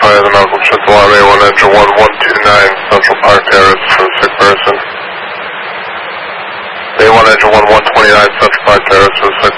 fire the Malcolm Central Alarm A1 Engine 1129 Central Park Terrace for a sick person. A1 Engine 1129 Central Park Terrace for a sick